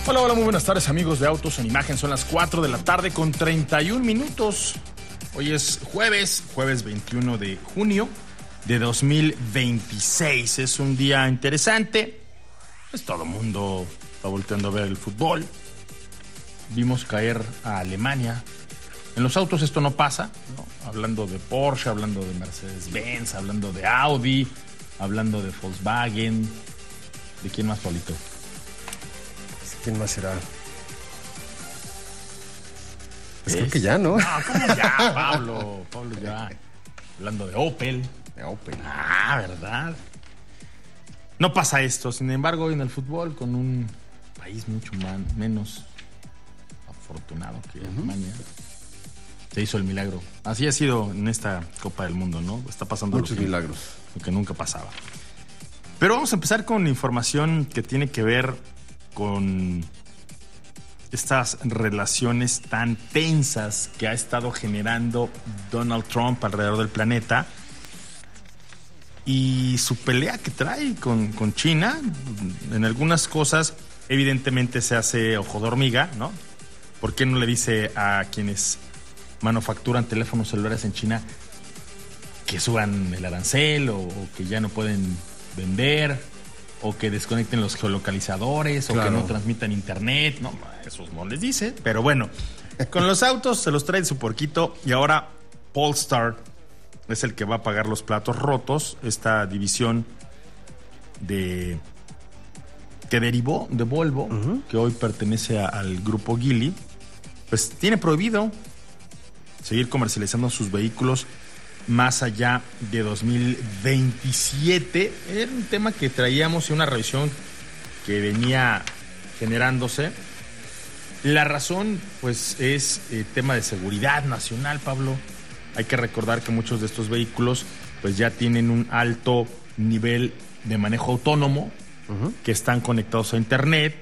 Hola, hola, muy buenas tardes amigos de Autos en Imagen. Son las 4 de la tarde con 31 minutos. Hoy es jueves 21 de junio de 2026. Es un día interesante. Pues todo el mundo está volteando a ver el fútbol. Vimos caer a Alemania. En los autos esto no pasa, ¿no? Hablando de Porsche, hablando de Mercedes-Benz, hablando de Audi, hablando de Volkswagen. ¿De quién más, Pablito? ¿Quién más será? Pues creo que ya, ¿no? No, ¿cómo ya, Pablo? Pablo ya. Hablando de Opel. De Opel. Ah, ¿verdad? No pasa esto. Sin embargo, hoy en el fútbol, con un país mucho menos afortunado que Alemania, se hizo el milagro. Así ha sido en esta Copa del Mundo, ¿no? Está pasando muchos milagros. Lo que nunca pasaba. Pero vamos a empezar con información que tiene que ver con estas relaciones tan tensas que ha estado generando Donald Trump alrededor del planeta y su pelea que trae con China. En algunas cosas evidentemente se hace ojo de hormiga, ¿no? ¿Por qué no le dice a quienes manufacturan teléfonos celulares en China que suban el arancel o que ya no pueden vender, o que desconecten los geolocalizadores, claro, o que no transmitan internet? No, eso no les dice. Pero bueno, con los autos se los trae de su porquito y ahora Polestar es el que va a pagar los platos rotos. Esta división que derivó de Volvo, que hoy pertenece al grupo Geely, pues tiene prohibido seguir comercializando sus vehículos más allá de 2027. Era un tema que traíamos y una revisión que venía generándose. La razón, pues, es tema de seguridad nacional, Pablo. Hay que recordar que muchos de estos vehículos, pues, ya tienen un alto nivel de manejo autónomo, que están conectados a internet,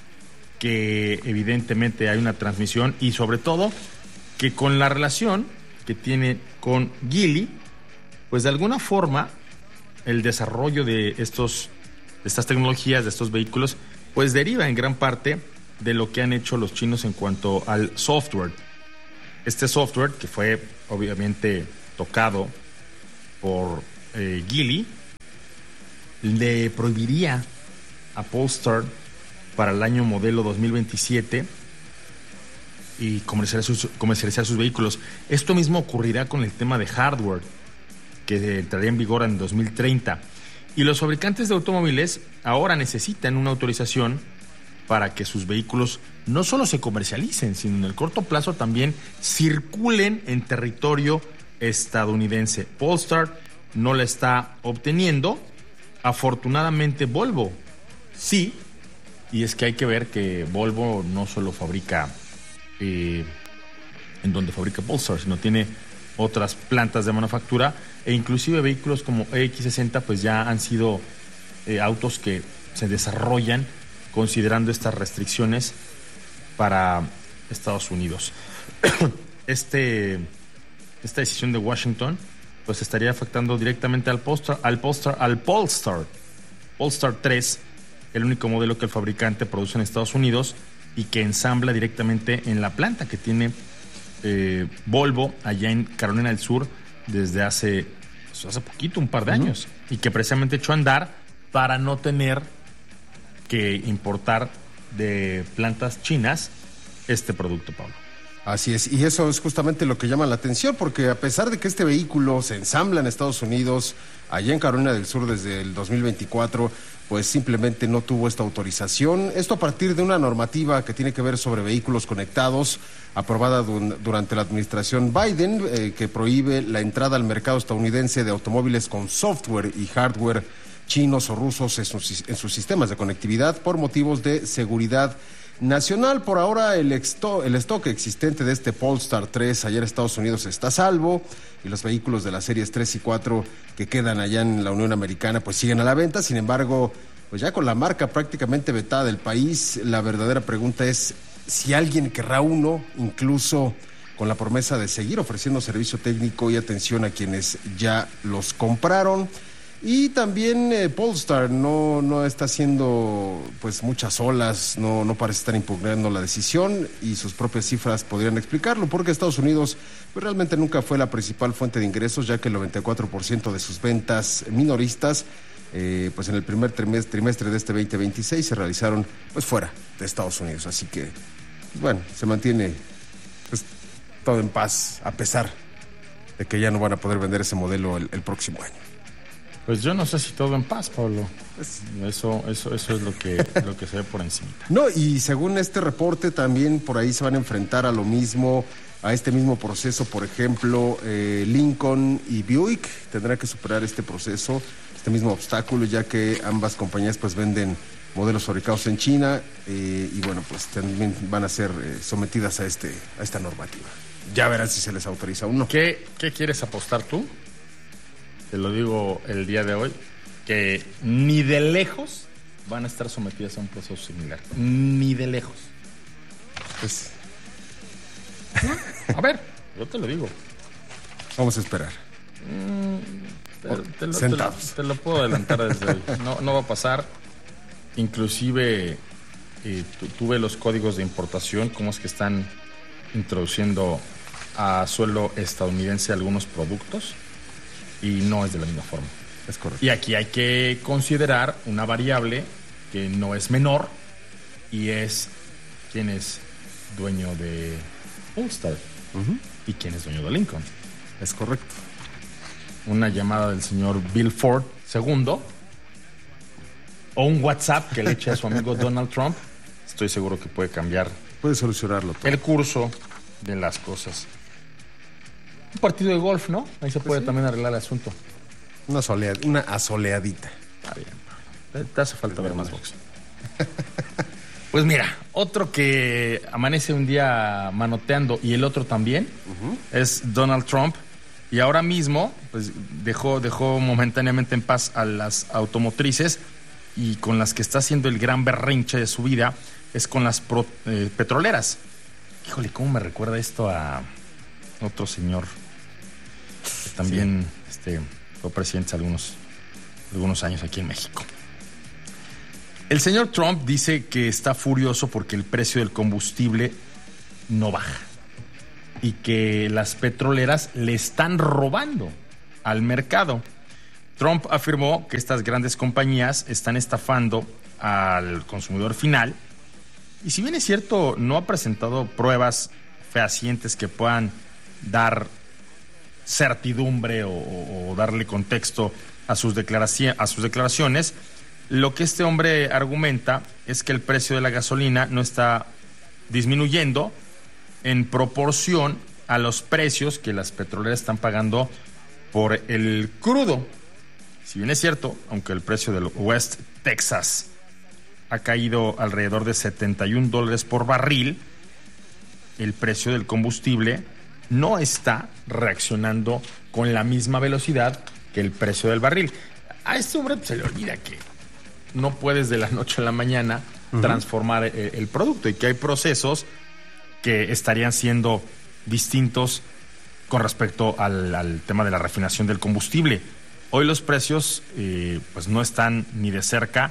que evidentemente hay una transmisión y, sobre todo, que con la relación que tiene con Geely, pues de alguna forma el desarrollo de estas tecnologías, de estos vehículos, pues deriva en gran parte de lo que han hecho los chinos en cuanto al software. Este software, que fue obviamente tocado por Geely, le prohibiría a Polestar para el año modelo 2027 y comercializar sus vehículos. Esto mismo ocurrirá con el tema de hardware, que entraría en vigor en 2030. Y los fabricantes de automóviles ahora necesitan una autorización para que sus vehículos no solo se comercialicen, sino en el corto plazo también circulen en territorio estadounidense. Polestar no la está obteniendo. Afortunadamente Volvo sí, y es que hay que ver que Volvo no solo fabrica en donde fabrica Polestar, sino tiene otras plantas de manufactura, e inclusive vehículos como EX60 pues ya han sido autos que se desarrollan considerando estas restricciones para Estados Unidos. Esta decisión de Washington pues estaría afectando directamente al Polestar 3, el único modelo que el fabricante produce en Estados Unidos y que ensambla directamente en la planta que tiene Volvo allá en Carolina del Sur desde hace poquito, un par de años, y que precisamente echó a andar para no tener que importar de plantas chinas este producto, Pablo. Así es, y eso es justamente lo que llama la atención, porque a pesar de que este vehículo se ensambla en Estados Unidos, allá en Carolina del Sur desde el 2024, pues simplemente no tuvo esta autorización. Esto a partir de una normativa que tiene que ver sobre vehículos conectados, aprobada durante la administración Biden, que prohíbe la entrada al mercado estadounidense de automóviles con software y hardware chinos o rusos en sus sistemas de conectividad por motivos de seguridad nacional. Por ahora el stock existente de este Polestar 3 allá en Estados Unidos está a salvo, y los vehículos de las series 3 y 4 que quedan allá en la Unión Americana pues siguen a la venta. Sin embargo, pues ya con la marca prácticamente vetada del país, la verdadera pregunta es si alguien querrá uno, incluso con la promesa de seguir ofreciendo servicio técnico y atención a quienes ya los compraron. Y también Polestar no está haciendo pues muchas olas, no parece estar impugnando la decisión y sus propias cifras podrían explicarlo, porque Estados Unidos pues, realmente nunca fue la principal fuente de ingresos, ya que el 94% de sus ventas minoristas pues en el primer trimestre de este 2026 se realizaron pues fuera de Estados Unidos. Así que, bueno, se mantiene pues, todo en paz, a pesar de que ya no van a poder vender ese modelo el próximo año. Pues yo no sé si todo en paz, Pablo. Eso es lo que se ve por encima. No, y según este reporte también por ahí se van a enfrentar a este mismo proceso. Por ejemplo, Lincoln y Buick tendrán que superar este proceso, este mismo obstáculo, ya que ambas compañías pues venden modelos fabricados en China y bueno, pues también van a ser sometidas a esta normativa. Ya verán si se les autoriza o no. ¿Qué quieres apostar tú? Te lo digo el día de hoy, que ni de lejos van a estar sometidas a un proceso similar. Ni de lejos. Pues, a ver, yo te lo digo. vamos a esperar. Sentados. Te lo puedo adelantar desde hoy. No va a pasar. Inclusive tuve los códigos de importación, cómo es que están introduciendo a suelo estadounidense algunos productos. Y no es de la misma forma. Es correcto. Y aquí hay que considerar una variable que no es menor y es quién es dueño de Polestar y quién es dueño de Lincoln. Es correcto. Una llamada del señor Bill Ford II o un WhatsApp que le eche a su amigo Donald Trump, estoy seguro que puede cambiar. Puede solucionarlo todo. El curso de las cosas. Un partido de golf, ¿no? Ahí se puede también arreglar el asunto. Una asoleadita. Está bien. Te hace falta ver más boxeo. Pues mira, otro que amanece un día manoteando y el otro también es Donald Trump. Y ahora mismo pues dejó momentáneamente en paz a las automotrices y con las que está haciendo el gran berrinche de su vida es con las petroleras. Híjole, ¿cómo me recuerda esto a otro señor que también fue presidente algunos años aquí en México? El señor Trump dice que está furioso porque el precio del combustible no baja y que las petroleras le están robando al mercado. Trump afirmó que estas grandes compañías están estafando al consumidor final y si bien es cierto, no ha presentado pruebas fehacientes que puedan dar certidumbre o darle contexto a sus declaraciones, lo que este hombre argumenta es que el precio de la gasolina no está disminuyendo en proporción a los precios que las petroleras están pagando por el crudo. Si bien es cierto, aunque el precio del West Texas ha caído alrededor de $71 por barril, el precio del combustible no está reaccionando con la misma velocidad que el precio del barril. A este hombre se le olvida que no puedes de la noche a la mañana transformar el producto y que hay procesos que estarían siendo distintos con respecto al tema de la refinación del combustible. Hoy los precios pues no están ni de cerca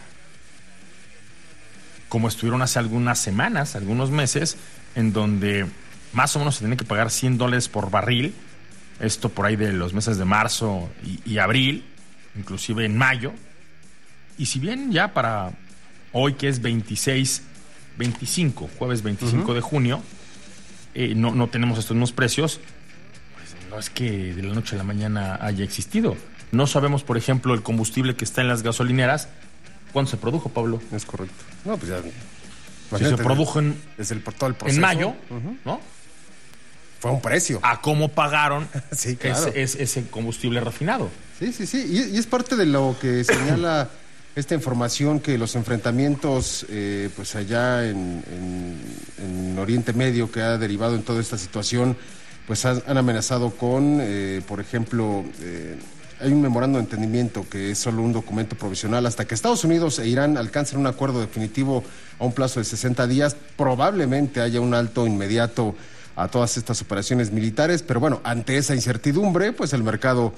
como estuvieron hace algunas semanas, algunos meses, en donde más o menos se tiene que pagar $100 por barril. Esto por ahí de los meses de marzo y abril, inclusive en mayo. Y si bien ya para hoy, que es jueves 25 de junio, no tenemos estos mismos precios, pues no es que de la noche a la mañana haya existido. No sabemos, por ejemplo, el combustible que está en las gasolineras, ¿cuándo se produjo, Pablo? Es correcto. No, pues ya. Si se produjo desde todo el proceso. en mayo, ¿no? Fue un precio. A cómo pagaron sí, claro. ese combustible refinado. Sí. Y es parte de lo que señala esta información, que los enfrentamientos pues allá en Oriente Medio, que ha derivado en toda esta situación, pues han amenazado con, por ejemplo, hay un memorando de entendimiento que es solo un documento provisional hasta que Estados Unidos e Irán alcancen un acuerdo definitivo a un plazo de 60 días. Probablemente haya un alto inmediato a todas estas operaciones militares, pero bueno, ante esa incertidumbre, pues el mercado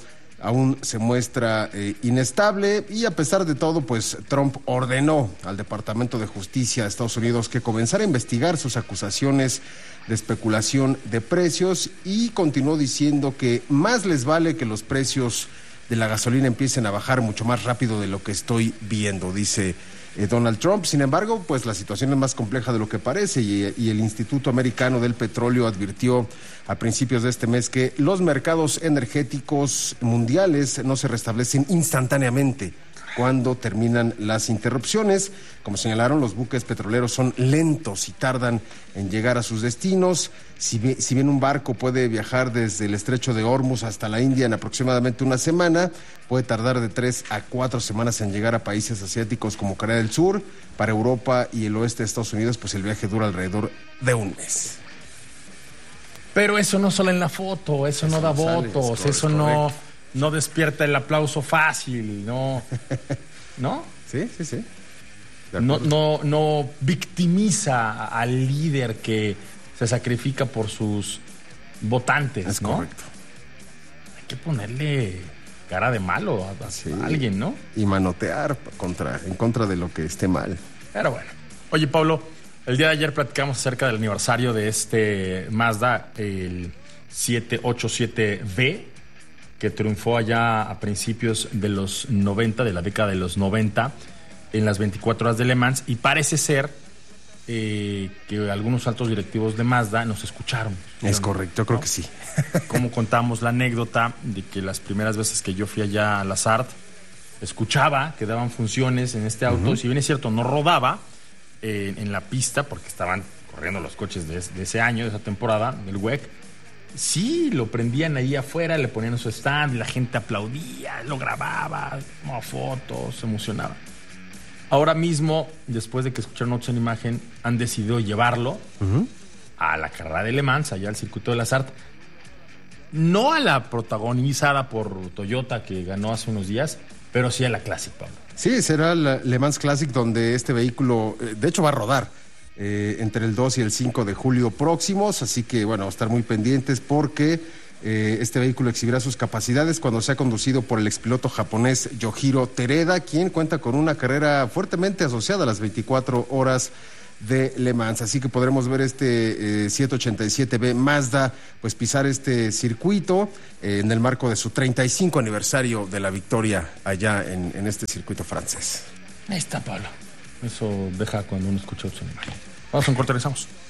aún se muestra inestable y a pesar de todo, pues Trump ordenó al Departamento de Justicia de Estados Unidos que comenzara a investigar sus acusaciones de especulación de precios y continuó diciendo que más les vale que los precios de la gasolina empiecen a bajar mucho más rápido de lo que estoy viendo, dice Donald Trump. Sin embargo, pues la situación es más compleja de lo que parece y el Instituto Americano del Petróleo advirtió a principios de este mes que los mercados energéticos mundiales no se restablecen instantáneamente cuando terminan las interrupciones. Como señalaron, los buques petroleros son lentos y tardan en llegar a sus destinos. Si bien un barco puede viajar desde el estrecho de Hormuz hasta la India en aproximadamente una semana, puede tardar de 3 a 4 semanas en llegar a países asiáticos como Corea del Sur. Para Europa y el oeste de Estados Unidos, pues el viaje dura alrededor de un mes. Pero eso no sale en la foto, eso no da votos, eso no despierta el aplauso fácil, ¿no? ¿No? Sí. No victimiza al líder que se sacrifica por sus votantes, es ¿no? Correcto. Hay que ponerle cara de malo a alguien, ¿no? Y manotear en contra de lo que esté mal. Pero bueno. Oye, Pablo, el día de ayer platicamos acerca del aniversario de este Mazda, el 787V, que triunfó allá a principios de los 90, de la década de los 90, en las 24 horas de Le Mans, y parece ser que algunos altos directivos de Mazda nos escucharon. Es correcto, yo creo que sí. Como contamos la anécdota de que las primeras veces que yo fui allá a la SART, escuchaba que daban funciones en este auto, si bien es cierto, no rodaba en la pista, porque estaban corriendo los coches de ese año, de esa temporada, del WEC. Sí, lo prendían ahí afuera, le ponían su stand y la gente aplaudía, lo grababa, tomaba fotos, se emocionaba. Ahora mismo, después de que escucharon otros en imagen, han decidido llevarlo a la carrera de Le Mans, allá al circuito de la SART. No a la protagonizada por Toyota, que ganó hace unos días, pero sí a la Classic, Pablo. Sí, será la Le Mans Classic, donde este vehículo, de hecho, va a rodar entre el 2 y el 5 de julio próximos, así que, bueno, estar muy pendientes porque este vehículo exhibirá sus capacidades cuando sea conducido por el expiloto japonés Yoshiro Tereda, quien cuenta con una carrera fuertemente asociada a las 24 horas de Le Mans, así que podremos ver este 787B Mazda pues pisar este circuito en el marco de su 35 aniversario de la victoria allá en este circuito francés. Ahí está, Pablo. Eso deja cuando uno escucha su imagen. Vamos a un corte, regresamos.